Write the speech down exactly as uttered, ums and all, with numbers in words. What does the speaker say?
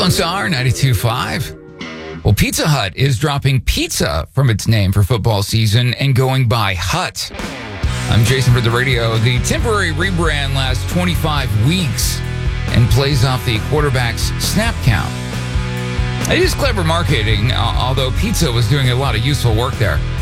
Lone Star ninety-two point five. Well, Pizza Hut is dropping pizza from its name for football season and going by Hut. I'm Jason for the radio. The temporary rebrand lasts twenty-five weeks and plays off the quarterback's snap count. It is clever marketing, although pizza was doing a lot of useful work there.